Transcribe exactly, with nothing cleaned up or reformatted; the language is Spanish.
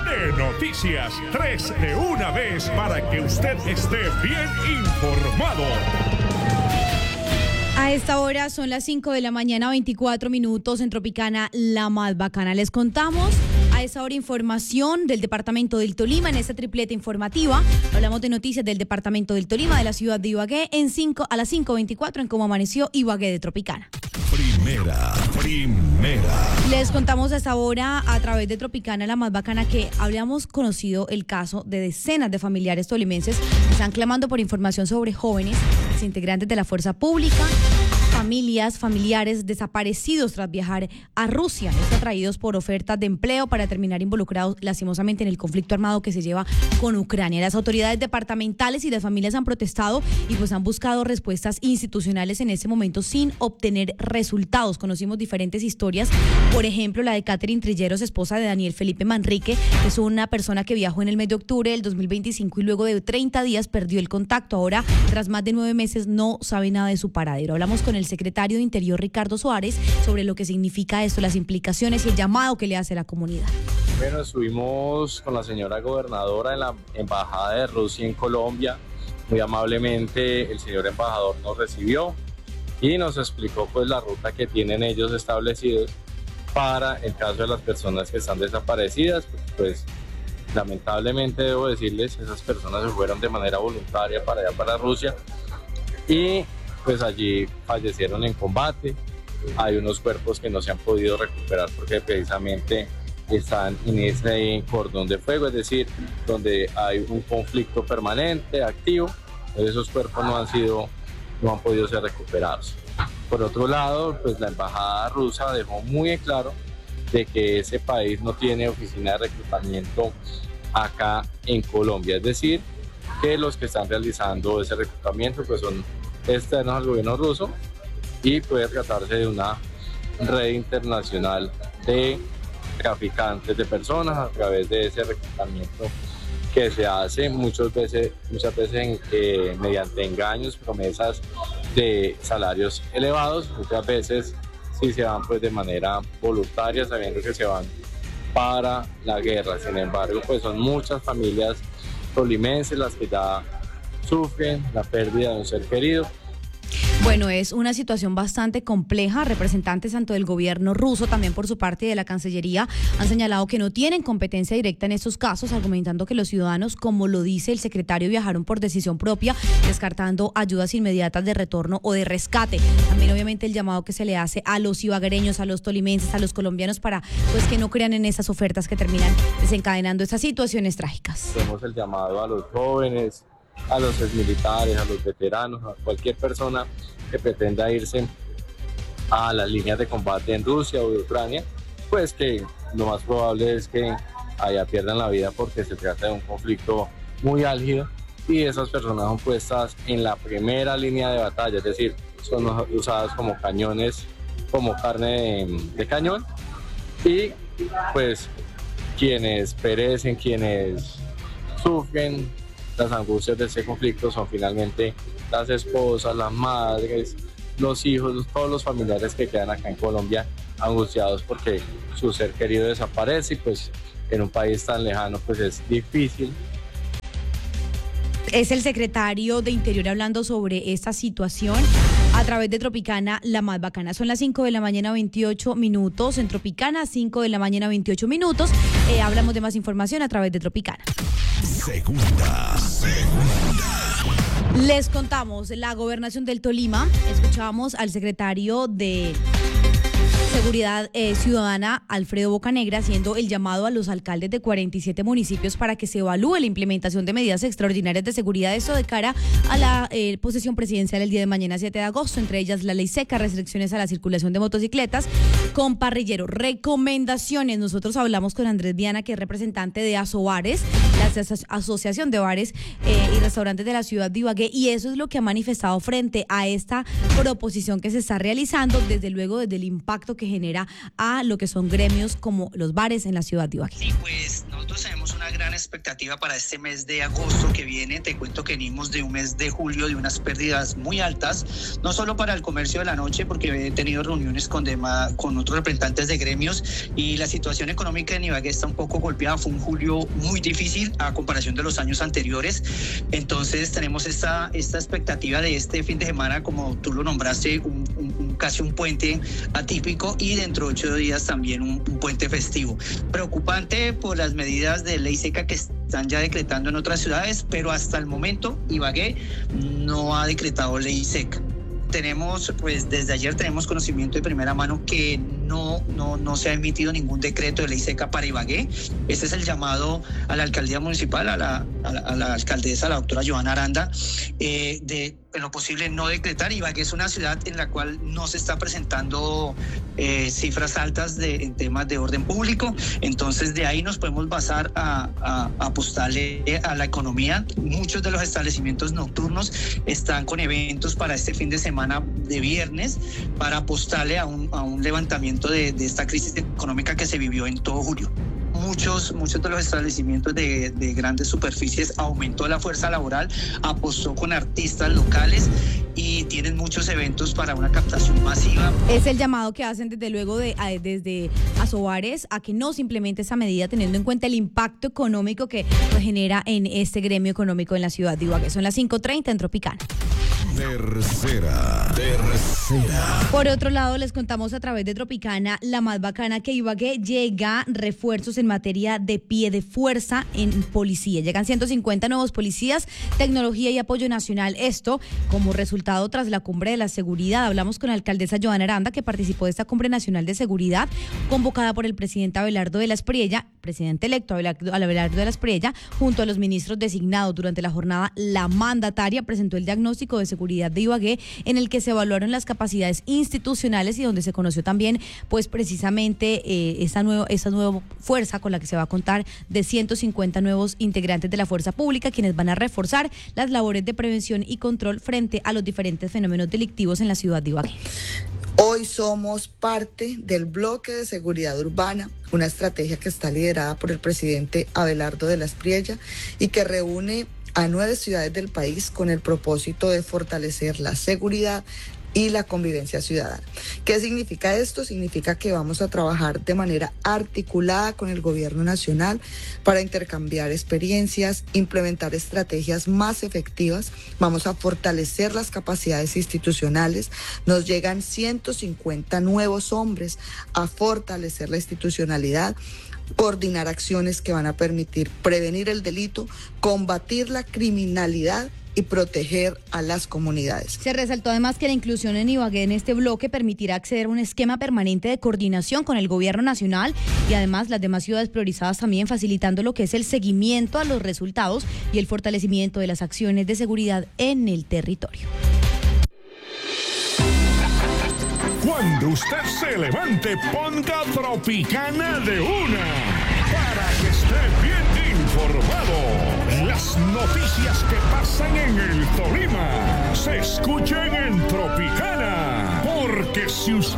Telenoticias, tres de una vez para que usted esté bien informado. A esta hora son las cinco de la mañana, veinticuatro minutos en Tropicana, la más bacana. Les contamos a esa hora información del departamento del Tolima en esta tripleta informativa. Hablamos de noticias del departamento del Tolima, de la ciudad de Ibagué, en cinco, a las cinco veinticuatro en Cómo Amaneció Ibagué de Tropicana. Primera, primera. Les contamos a esta hora a través de Tropicana, la más bacana, que habíamos conocido el caso de decenas de familiares tolimenses que están clamando por información sobre jóvenes, integrantes de la fuerza pública, familias, familiares desaparecidos tras viajar a Rusia, esto atraídos por ofertas de empleo para terminar involucrados lastimosamente en el conflicto armado que se lleva con Ucrania. Las autoridades departamentales y las familias han protestado y pues han buscado respuestas institucionales en este momento sin obtener resultados. Conocimos diferentes historias, por ejemplo la de Catherine Trilleros, esposa de Daniel Felipe Manrique, que es una persona que viajó en el mes de octubre del dos mil veinticinco y luego de treinta días perdió el contacto. Ahora, tras más de nueve meses, no sabe nada de su paradero. Hablamos con el secretario de Interior, Ricardo Suárez, sobre lo que significa esto, las implicaciones y el llamado que le hace la comunidad. Bueno, estuvimos con la señora gobernadora en la Embajada de Rusia en Colombia. Muy amablemente el señor embajador nos recibió y nos explicó pues la ruta que tienen ellos establecidos para el caso de las personas que están desaparecidas. Pues lamentablemente debo decirles, esas personas se fueron de manera voluntaria para allá, para Rusia, y pues allí fallecieron en combate. Hay unos cuerpos que no se han podido recuperar porque precisamente están en ese cordón de fuego, es decir, donde hay un conflicto permanente, activo. Esos cuerpos no han sido, no han podido ser recuperados. Por otro lado, pues la embajada rusa dejó muy en claro de que ese país no tiene oficina de reclutamiento acá en Colombia, es decir, que los que están realizando ese reclutamiento pues son externos al gobierno ruso y puede tratarse de una red internacional de traficantes de personas a través de ese reclutamiento que se hace muchas veces, muchas veces en, eh, mediante engaños, promesas de salarios elevados. Muchas veces sí se van pues de manera voluntaria, sabiendo que se van para la guerra. Sin embargo, pues son muchas familias tolimenses las que ya sufren la pérdida de un ser querido. Bueno, es una situación bastante compleja. Representantes tanto del gobierno ruso, también por su parte de la Cancillería, han señalado que no tienen competencia directa en estos casos, argumentando que los ciudadanos, como lo dice el secretario, viajaron por decisión propia, descartando ayudas inmediatas de retorno o de rescate. También obviamente el llamado que se le hace a los ibaguereños, a los tolimenses, a los colombianos, para pues que no crean en esas ofertas que terminan desencadenando estas situaciones trágicas. Hacemos el llamado a los jóvenes, a los exmilitares, a los veteranos, a cualquier persona que pretenda irse a las líneas de combate en Rusia o de Ucrania, pues que lo más probable es que allá pierdan la vida porque se trata de un conflicto muy álgido y esas personas son puestas en la primera línea de batalla, es decir, son usadas como cañones, como carne de, de cañón, y pues quienes perecen, quienes sufren las angustias de este conflicto son finalmente las esposas, las madres, los hijos, todos los familiares que quedan acá en Colombia angustiados porque su ser querido desaparece y pues en un país tan lejano pues es difícil. Es el secretario de Interior hablando sobre esta situación a través de Tropicana, la más bacana. Son las cinco de la mañana, veintiocho minutos. En Tropicana, cinco de la mañana, veintiocho minutos. Eh, hablamos de más información a través de Tropicana. Segunda, segunda. Les contamos la gobernación del Tolima. Escuchábamos al secretario de Seguridad eh, Ciudadana, Alfredo Bocanegra, haciendo el llamado a los alcaldes de cuarenta y siete municipios para que se evalúe la implementación de medidas extraordinarias de seguridad, esto de cara a la eh, posesión presidencial el día de mañana, siete de agosto, entre ellas la ley seca, restricciones a la circulación de motocicletas con parrillero. Recomendaciones. Nosotros hablamos con Andrés Viana, que es representante de Asobares, la Asociación de Bares eh, y Restaurantes de la ciudad de Ibagué, y eso es lo que ha manifestado frente a esta proposición que se está realizando, desde luego desde el impacto que genera a lo que son gremios como los bares en la ciudad de Ibagué. Sí, pues nosotros tenemos una gran expectativa para este mes de agosto que viene. Te cuento que venimos de un mes de julio de unas pérdidas muy altas, no solo para el comercio de la noche, porque he tenido reuniones con, dema, con otros representantes de gremios, y la situación económica en Ibagué está un poco golpeada. Fue un julio muy difícil a comparación de los años anteriores. Entonces tenemos esta, esta expectativa de este fin de semana, como tú lo nombraste, un, un, un, casi un puente atípico, y dentro de ocho días también un, un puente festivo. Preocupante por las medidas de ley seca que están ya decretando en otras ciudades, pero hasta el momento Ibagué no ha decretado ley seca. Tenemos, pues desde ayer tenemos conocimiento de primera mano que no, no, no se ha emitido ningún decreto de ley seca para Ibagué. Este es el llamado a la alcaldía municipal, a la, a la, a la alcaldesa, la doctora Johanna Aranda, eh, de en lo posible no decretar. Ibagué es una ciudad en la cual no se está presentando eh, cifras altas de, en temas de orden público, entonces de ahí nos podemos basar a, a, a apostarle a la economía. Muchos de los establecimientos nocturnos están con eventos para este fin de semana de viernes, para apostarle a un, a un levantamiento de, de esta crisis económica que se vivió en todo julio. Muchos, muchos de los establecimientos de, de grandes superficies aumentó la fuerza laboral, apostó con artistas locales y tienen muchos eventos para una captación masiva. Es el llamado que hacen desde luego de, a, desde Asobares a que no se implemente esa medida, teniendo en cuenta el impacto económico que pues, genera en este gremio económico en la ciudad de Ibagué. Son las cinco treinta en Tropicana. Tercera, tercera. Por otro lado, les contamos a través de Tropicana, la más bacana, que Ibagué llega refuerzos en materia de pie de fuerza en policía. Llegan ciento cincuenta nuevos policías, tecnología y apoyo nacional. Esto como resultado tras la cumbre de la seguridad. Hablamos con la alcaldesa Johanna Aranda, que participó de esta cumbre nacional de seguridad, convocada por el presidente Abelardo de la Espriella, presidente electo Abelardo, Abelardo de la Espriella, junto a los ministros designados. Durante la jornada, la mandataria presentó el diagnóstico de seguridad de Ibagué, en el que se evaluaron las capacidades institucionales y donde se conoció también, pues precisamente eh, esa nueva, esa nueva fuerza con la que se va a contar de ciento cincuenta nuevos integrantes de la fuerza pública, quienes van a reforzar las labores de prevención y control frente a los diferentes fenómenos delictivos en la ciudad de Ibagué. Hoy somos parte del bloque de seguridad urbana, una estrategia que está liderada por el presidente Abelardo de la Espriella y que reúne a nueve ciudades del país con el propósito de fortalecer la seguridad y la convivencia ciudadana. ¿Qué significa esto? Significa que vamos a trabajar de manera articulada con el gobierno nacional para intercambiar experiencias, implementar estrategias más efectivas. Vamos a fortalecer las capacidades institucionales. Nos llegan ciento cincuenta nuevos hombres a fortalecer la institucionalidad, coordinar acciones que van a permitir prevenir el delito, combatir la criminalidad y proteger a las comunidades. Se resaltó además que la inclusión en Ibagué en este bloque permitirá acceder a un esquema permanente de coordinación con el gobierno nacional y además las demás ciudades priorizadas también, facilitando lo que es el seguimiento a los resultados y el fortalecimiento de las acciones de seguridad en el territorio. Cuando usted se levante, ponga Tropicana de una, para que esté bien informado. Las noticias que pasan en el Tolima se escuchan en Tropicana, porque si usted